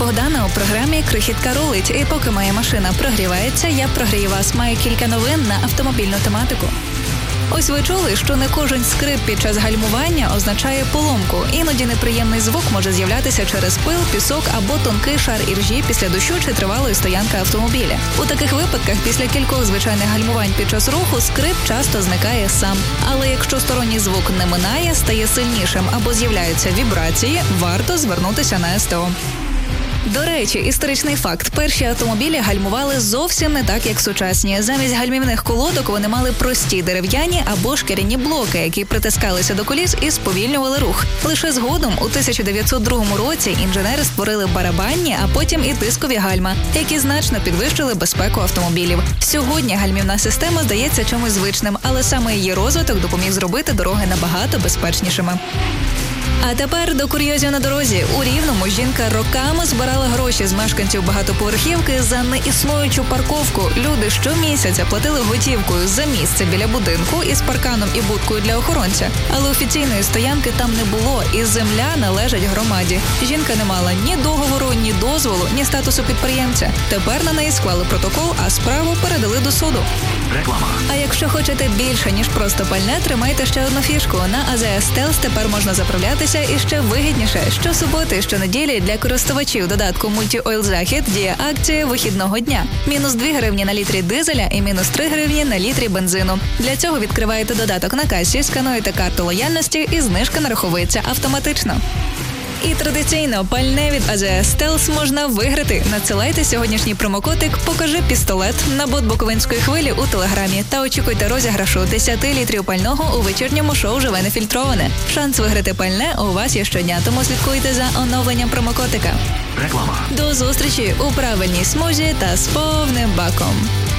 Богдана у програмі «Крихітка рулить». І поки моя машина прогрівається, я прогрію вас. Маю кілька новин на автомобільну тематику. Ось ви чули, що не кожен скрип під час гальмування означає поломку. Іноді неприємний звук може з'являтися через пил, пісок або тонкий шар іржі після дощу чи тривалої стоянки автомобіля. У таких випадках після кількох звичайних гальмувань під час руху скрип часто зникає сам. Але якщо сторонній звук не минає, стає сильнішим або з'являються вібрації, варто звернутися на СТО. До речі, історичний факт. Перші автомобілі гальмували зовсім не так, як сучасні. Замість гальмівних колодок вони мали прості дерев'яні або шкіряні блоки, які притискалися до коліс і сповільнювали рух. Лише згодом, у 1902 році, інженери створили барабанні, а потім і дискові гальма, які значно підвищили безпеку автомобілів. Сьогодні гальмівна система здається чимось звичним, але саме її розвиток допоміг зробити дороги набагато безпечнішими. А тепер до курйозів на дорозі. У Рівному жінка роками збирала гроші з мешканців багатоповерхівки за неіснуючу парковку. Люди щомісяця платили готівкою за місце біля будинку із парканом і будкою для охоронця. Але офіційної стоянки там не було, і земля належить громаді. Жінка не мала ні договору, ні дозволу, ні статусу підприємця. Тепер на неї склали протокол, а справу передали до суду. Реклама. А якщо хочете більше, ніж просто пальне, тримайте ще одну фішку. На АЗС Стелс тепер можна заправлятися і ще вигідніше. Щосуботи, щонеділі для користувачів додатку Multi-Oil Захід діє акція вихідного дня. Мінус 2 гривні на літрі дизеля і мінус 3 гривні на літрі бензину. Для цього відкриваєте додаток на касі, скануєте карту лояльності і знижка нараховується автоматично. І традиційно пальне від АЗС Стелс можна виграти. Надсилайте сьогоднішній промокодик «Покажи пістолет» на бот Буковинської хвилі у Телеграмі та очікуйте розіграшу 10 літрів пального у вечірньому шоу «Живе нефільтроване». Шанс виграти пальне у вас є щодня, тому слідкуйте за оновленням промокодика. Реклама. До зустрічі у правильній смузі та з повним баком.